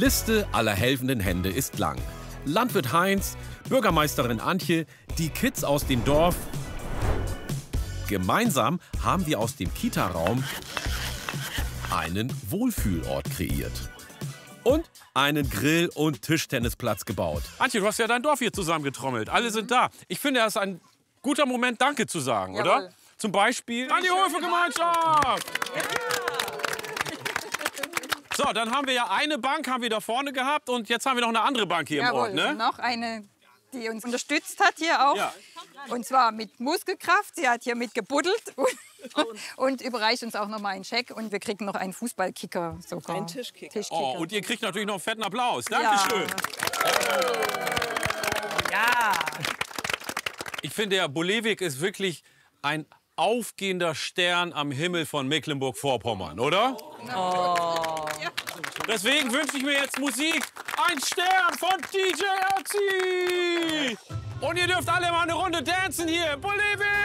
Liste aller helfenden Hände ist lang. Landwirt Heinz, Bürgermeisterin Antje, die Kids aus dem Dorf. Gemeinsam haben wir aus dem Kita-Raum einen Wohlfühlort kreiert. Und einen Grill- und Tischtennisplatz gebaut. Antje, du hast ja dein Dorf hier zusammengetrommelt. Alle sind da. Ich finde, das ist ein guter Moment, Danke zu sagen, oder? Zum Beispiel an die Höfe-Gemeinschaft. So, dann haben wir ja eine Bank haben wir da vorne gehabt und jetzt haben wir noch eine andere Bank hier im Ort, ne? Noch eine, die uns unterstützt hat hier auch. Ja. Und zwar mit Muskelkraft. Sie hat hier mit gebuddelt und überreicht uns auch noch mal einen Scheck. Und wir kriegen noch einen Fußballkicker sogar. Ein Tischkicker. Oh, und ihr kriegt natürlich noch einen fetten Applaus. Dankeschön. Ja. Ich finde, der Bolewik ist wirklich ein aufgehender Stern am Himmel von Mecklenburg-Vorpommern, oder? Oh. Deswegen wünsche ich mir jetzt Musik. Ein Stern von DJ Ötzi. Und ihr dürft alle mal eine Runde tanzen hier. Bolewik!